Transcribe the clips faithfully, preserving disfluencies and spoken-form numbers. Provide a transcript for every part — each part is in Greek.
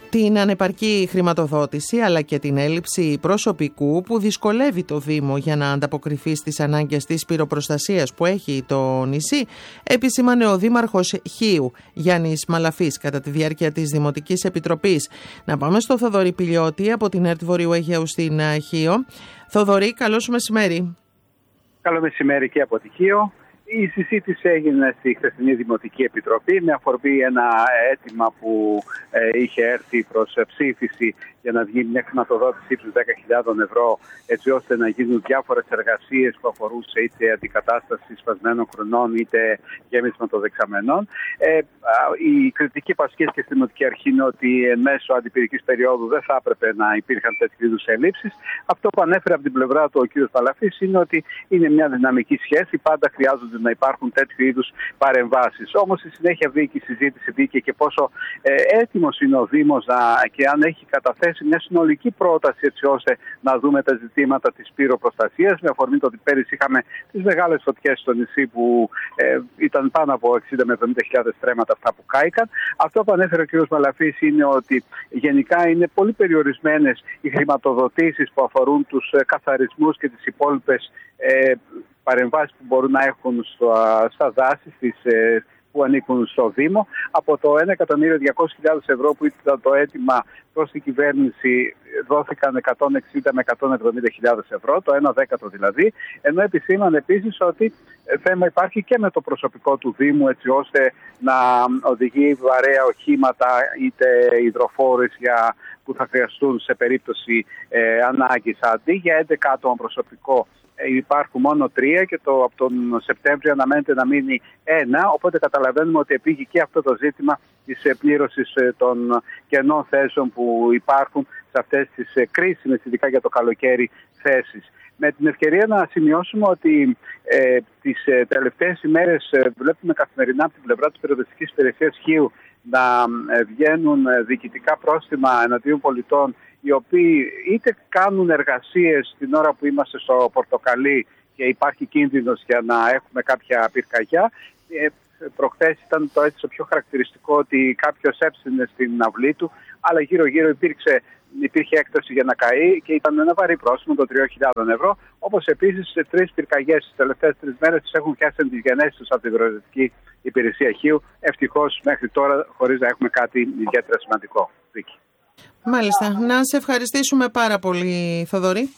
την ανεπαρκή χρηματοδότηση αλλά και την έλλειψη προσωπικού που δυσκολεύει το Δήμο για να ανταποκριθεί στις ανάγκες της πυροπροστασίας που έχει το νησί, επισήμανε ο Δήμαρχος Χίου Γιάννης Μαλαφής κατά τη διάρκεια της Δημοτικής Επιτροπής. Να πάμε στο Θοδωρή Πηλιώτη από την ΕΡΤ Βορείου Αιγαίου στην Χίο. Θοδωρή, καλό σου μεσημέρι. Καλό μεσημέρι και από τη Χίο. Η συζήτηση έγινε στη χθεσινή Δημοτική Επιτροπή με αφορμή ένα αίτημα που ε, είχε έρθει προς ψήφιση για να βγει μια χρηματοδότηση ύψους δέκα χιλιάδες ευρώ, έτσι ώστε να γίνουν διάφορες εργασίες που αφορούσε είτε αντικατάσταση σπασμένων χρονών είτε γέμισμα των δεξαμενών. Ε, η κριτική που ασκήθηκε στη Δημοτική Αρχή είναι ότι εν μέσω αντιπυρικής περίοδου δεν θα έπρεπε να υπήρχαν τέτοιου είδους ελλείψεις. Αυτό που ανέφερε από την πλευρά του ο κ. Παλαφής είναι ότι είναι μια δυναμική σχέση, πάντα χρειάζονται να υπάρχουν τέτοιου είδους παρεμβάσεις. Όμως στη συνέχεια βγήκε η συζήτηση, βγήκε και πόσο ε, έτοιμος είναι ο Δήμος να, και αν έχει καταθέσει μια συνολική πρόταση έτσι ώστε να δούμε τα ζητήματα της πυροπροστασίας. Με αφορμή το ότι πέρυσι είχαμε τις μεγάλες φωτιές στο νησί που ε, ήταν πάνω από εξήντα με εβδομήντα χιλιάδες στρέμματα αυτά που κάηκαν. Αυτό που ανέφερε ο κ. Μαλαφής είναι ότι γενικά είναι πολύ περιορισμένες οι χρηματοδοτήσεις που αφορούν τους ε, καθαρισμούς και τις υπόλοιπες ε, παρεμβάσεις που μπορούν να έχουν στα, στα δάση, στις, ε, που ανήκουν στο Δήμο. Από το ένα εκατομμύριο διακόσιες χιλιάδες ευρώ που ήταν το αίτημα προς την κυβέρνηση, δόθηκαν εκατόν εξήντα με εκατόν εβδομήντα χιλιάδες ευρώ, το ένα δέκατο δηλαδή, ενώ επισήμανε επίσης ότι θέμα υπάρχει και με το προσωπικό του Δήμου, έτσι ώστε να οδηγεί βαρέα οχήματα είτε υδροφόρες για, που θα χρειαστούν σε περίπτωση ε, ανάγκης. Αντί για έντεκα άτομα προσωπικό, υπάρχουν μόνο τρία και το, από τον Σεπτέμβριο αναμένεται να μείνει ένα, οπότε καταλαβαίνουμε ότι επήγει και αυτό το ζήτημα της πλήρωσης των κενών θέσεων που υπάρχουν σε αυτές τις κρίσιμες, ειδικά για το καλοκαίρι, θέσεις. Με την ευκαιρία να σημειώσουμε ότι ε, τις ε, τελευταίες ημέρες ε, βλέπουμε καθημερινά από την πλευρά της Πυροσβεστικής Υπηρεσίας Χίου να ε, βγαίνουν ε, διοικητικά πρόστιμα εναντίον πολιτών, οι οποίοι είτε κάνουν εργασίες την ώρα που είμαστε στο πορτοκαλί και υπάρχει κίνδυνος για να έχουμε κάποια πυρκαγιά. Ε, προχθές ήταν το έτσι το πιο χαρακτηριστικό ότι κάποιος έψινε στην αυλή του, αλλά γύρω-γύρω υπήρξε, υπήρχε έκταση για να καεί και ήταν ένα βαρύ πρόστιμο των τριών χιλιάδων ευρώ. Όπως επίσης σε τρεις πυρκαγιές τις τελευταίες τρεις μέρες τις έχουν πιάσει τις γενέσεις τους από την Πυροσβεστική Υπηρεσία Χίου. Ευτυχώς μέχρι τώρα χωρίς να έχουμε κάτι ιδιαίτερα σημαντικό. Βίκη. Μάλιστα. Να σε ευχαριστήσουμε πάρα πολύ, Θοδωρή.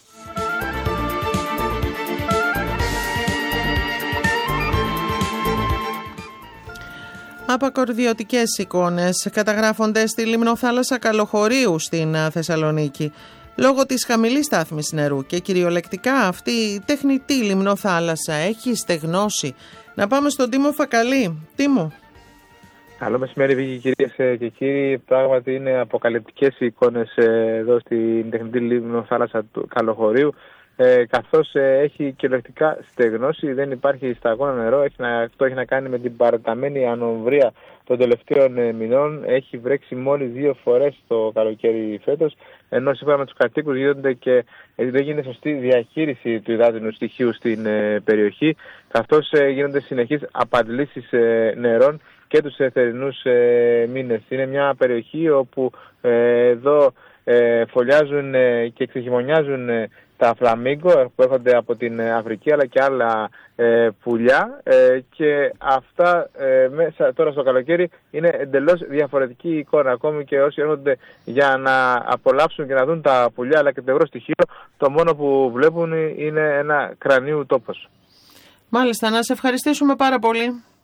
Απακορδιωτικές εικόνες καταγράφονται στη λιμνοθάλασσα Καλοχωρίου στην Θεσσαλονίκη. Λόγω της χαμηλής στάθμης νερού και κυριολεκτικά αυτή η τεχνητή λιμνοθάλασσα έχει στεγνώσει. Να πάμε στον Τίμο Φακαλή. Τίμο. Καλό μεσημέρι, Βίκη, κυρίες και κύριοι. Πράγματι είναι αποκαλυπτικές οι εικόνες εδώ στην τεχνητή λιμνοθάλασσα του Καλοχωρίου. Ε, καθώς ε, έχει κυριολεκτικά στεγνώσει, δεν υπάρχει σταγόνα νερό. Έχει να, αυτό έχει να κάνει με την παραταμένη ανομβρία των τελευταίων ε, μηνών. Έχει βρέξει μόλις δύο φορές το καλοκαίρι φέτος, ενώ σύμφωνα με τους κατοίκους γίνονται και ε, δεν γίνεται σωστή διαχείριση του υδάτινου στοιχείου στην ε, περιοχή, καθώς ε, γίνονται συνεχείς απαντλήσεις ε, νερών και τους ε, θερινούς ε, μήνες. Είναι μια περιοχή όπου ε, εδώ ε, φωλιάζουν ε, και ξεχειμονιάζουν ε, τα φλαμίγκο που έρχονται από την Αφρική, αλλά και άλλα ε, πουλιά ε, και αυτά ε, μέσα τώρα στο καλοκαίρι είναι εντελώς διαφορετική εικόνα. Ακόμη και όσοι έρχονται για να απολαύσουν και να δουν τα πουλιά αλλά και το υγρό στοιχείο, το μόνο που βλέπουν είναι ένα κρανίου τόπος. Μάλιστα, να σε ευχαριστήσουμε πάρα πολύ.